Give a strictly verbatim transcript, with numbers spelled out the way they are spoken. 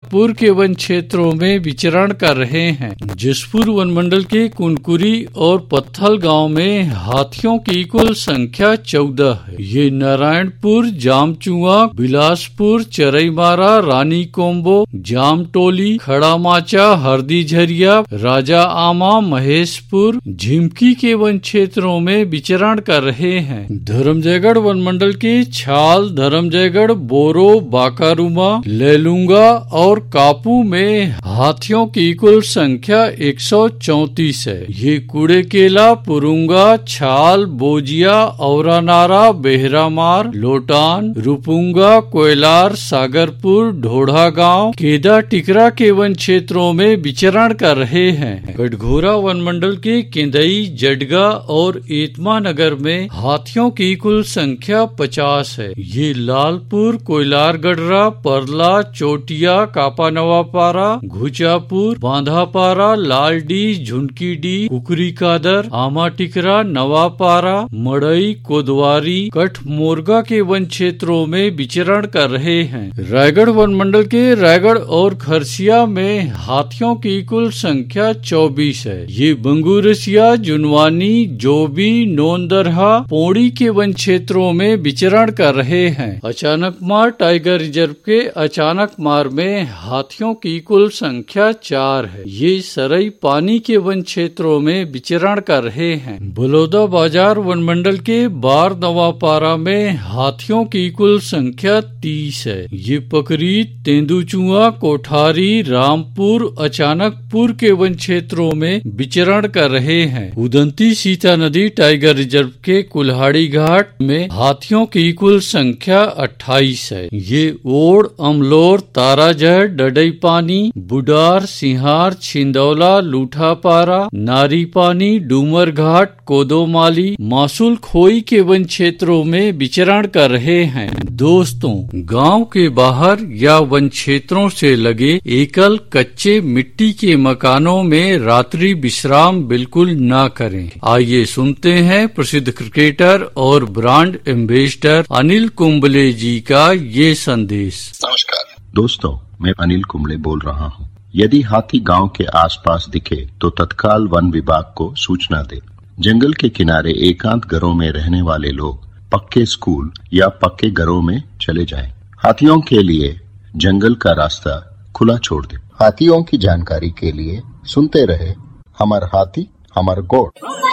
पूर के वन क्षेत्रों में विचरण कर रहे हैं। जसपुर वन मंडल के कुनकुरी और पत्थल गांव में हाथियों की कुल संख्या चौदह है। ये नारायणपुर, जामचुआ, बिलासपुर, चरईमारा, रानी कोम्बो, जामटोली, खड़ामाचा, हरदी झरिया, राजा आमा, महेशपुर, झिमकी के वन क्षेत्रों में विचरण कर रहे हैं। धर्मजयगढ़ वन मंडल के छाल, धर्मजयगढ़, बोरो, बाकारूमा, लेलुंगा और कापू में हाथियों की कुल संख्या एक सौ चौंतीस है। ये कुड़ेकेला, पुरुंगा, छाल, बोजिया, औरानारा, बेहरामार, लोटान, रुपुंगा, कोयलार, सागरपुर, ढोढ़ा गांव, केदा टिकरा के वन क्षेत्रों में विचरण कर रहे हैं। गढ़घोरा वन मंडल के केंदई, जडगा और एतमा नगर में हाथियों की कुल संख्या पचास है। ये लालपुर, कोयलार गढ़रा, परला, चोटिया, कापा नवापारा, घुचापुर, बांधापारा, लालडी, झुनकीडी, कुकरी कादर, आमा टिकरा, नवापारा, मड़ई, कोदवारी, कठ मोरगा के वन क्षेत्रों में विचरण कर रहे हैं। रायगढ़ वन मंडल के रायगढ़ और खरसिया में हाथियों की कुल संख्या चौबीस है। ये बंगूरसिया, जुनवानी, जोबी, नोंदरहा, पौड़ी के वन क्षेत्रों में विचरण कर रहे हैं। अचानक मार टाइगर रिजर्व के अचानक मार में हाथियों की कुल संख्या चार है। ये सरई पानी के वन क्षेत्रों में विचरण कर रहे हैं। बलौदा बाजार वन मंडल के बार नवापारा में हाथियों की कुल संख्या तीस है। ये पकरी, तेंदुचुआ, कोठारी, रामपुर, अचानकपुर के वन क्षेत्रों में विचरण कर रहे हैं। उदंती सीता नदी टाइगर रिजर्व के कुल्हाड़ी घाट में हाथियों की कुल संख्या अट्ठाईस है। ये ओड़, अमलोर, ताराजहर, डडई पानी, बुडार, सिंहार, छिंदौला, लूठापारा, नारी पानी, डूमर घाट, कोदोमाली, मासूल खोई के वन क्षेत्रों में विचरण कर रहे हैं। दोस्तों, गांव के बाहर या वन क्षेत्रों से लगे एकल कच्चे मिट्टी के मकानों में रात्रि विश्राम बिल्कुल न करें। आइए सुनते हैं प्रसिद्ध क्रिकेटर और ब्रांड एम्बेसडर अनिल कुंबले जी का ये संदेश। नमस्कार दोस्तों, मैं अनिल कुंबले बोल रहा हूँ। यदि हाथी गांव के आसपास दिखे तो तत्काल वन विभाग को सूचना दे। जंगल के किनारे एकांत घरों में रहने वाले लोग पक्के स्कूल या पक्के घरों में चले जाएं। हाथियों के लिए जंगल का रास्ता खुला छोड़ दे। हाथियों की जानकारी के लिए सुनते रहे हमर हाथी हमर गोठ।